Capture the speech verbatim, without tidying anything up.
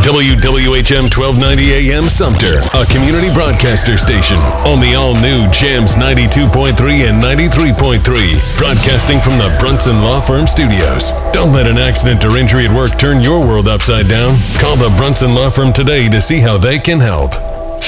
W W H M twelve ninety A M Sumter, a community broadcaster station on the all-new Jams ninety-two point three and ninety-three point three, broadcasting from the Brunson Law Firm Studios. Don't let an accident or injury at work turn your world upside down. Call the Brunson Law Firm today to see how they can help.